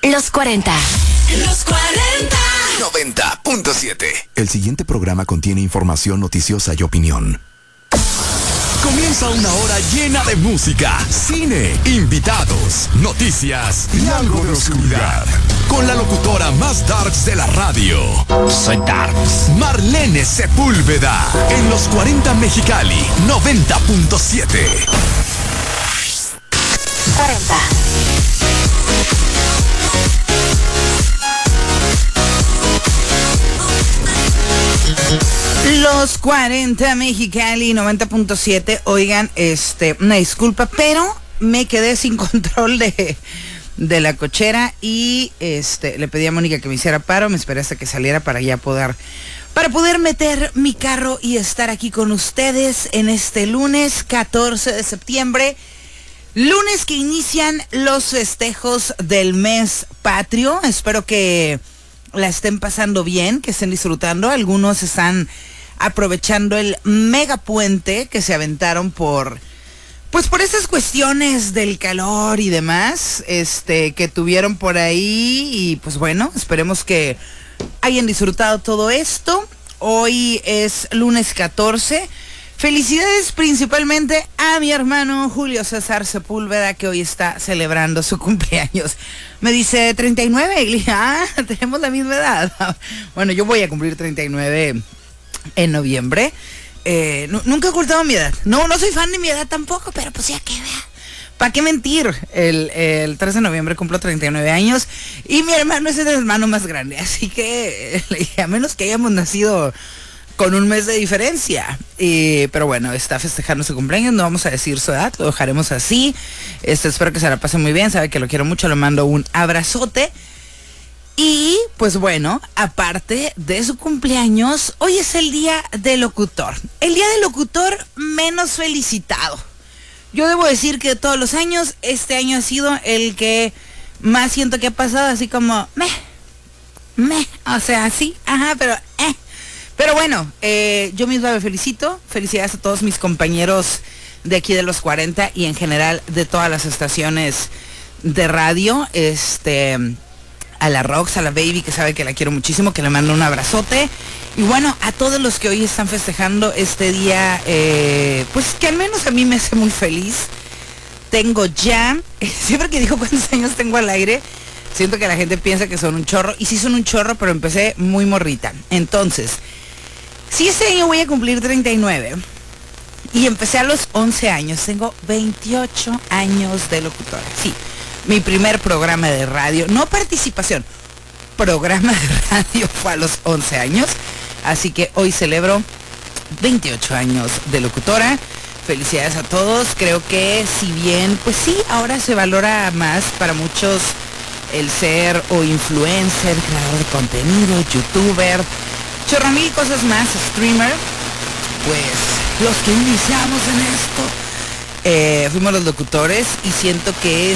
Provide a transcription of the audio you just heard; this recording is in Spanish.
Los 40. Los 40. 90.7. El siguiente programa contiene información noticiosa y opinión. Comienza una hora llena de música, cine, invitados, noticias y algo de oscuridad. Con la locutora más darks de la radio. Soy Darks. Marlene Sepúlveda. En los 40 Mexicali, 90.7. 40. Los 40 Mexicali 90.7. Oigan, una disculpa, pero me quedé sin control de la cochera y le pedí a Mónica que me hiciera paro, me esperé hasta que saliera para poder meter mi carro y estar aquí con ustedes en este lunes 14 de septiembre. Lunes que inician los festejos del mes patrio. Espero que la estén pasando bien, que estén disfrutando. Algunos están aprovechando el mega puente que se aventaron por esas cuestiones del calor y demás, que tuvieron por ahí. Y pues bueno, esperemos que hayan disfrutado todo esto. Hoy es lunes 14. Felicidades principalmente a mi hermano Julio César Sepúlveda, que hoy está celebrando su cumpleaños. Me dice 39, y le dije, tenemos la misma edad. Bueno, yo voy a cumplir 39 en noviembre. Nunca he ocultado mi edad. No soy fan de mi edad tampoco, pero pues ya que vea. ¿Para qué mentir? El 3 de noviembre cumplo 39 años y mi hermano es el hermano más grande. Así que le dije, a menos que hayamos nacido con un mes de diferencia. Pero bueno, está festejando su cumpleaños, no vamos a decir su edad, lo dejaremos así. Espero que se la pase muy bien, sabe que lo quiero mucho, le mando un abrazote. Y pues bueno, aparte de su cumpleaños, hoy es el día del locutor. El día del locutor menos felicitado. Yo debo decir que de todos los años, este año ha sido el que más siento que ha pasado así como o sea, sí, Pero bueno, yo misma me felicito. Felicidades a todos mis compañeros de aquí de los 40 y en general de todas las estaciones de radio. A la Rox, a la Baby, que sabe que la quiero muchísimo, que le mando un abrazote. Y bueno, a todos los que hoy están festejando este día, pues que al menos a mí me hace muy feliz. Tengo ya, siempre que digo cuántos años tengo al aire, siento que la gente piensa que son un chorro. Y sí son un chorro, pero empecé muy morrita. Entonces, si este año voy a cumplir 39 y empecé a los 11 años, tengo 28 años de locutora. Sí, mi primer programa de radio, no participación, programa de radio fue a los 11 años. Así que hoy celebro 28 años de locutora. Felicidades a todos. Creo que si bien, pues sí, ahora se valora más para muchos el ser o influencer, creador de contenido, youtuber, chorro mil cosas más, streamer, pues los que iniciamos en esto, fuimos los locutores y siento que es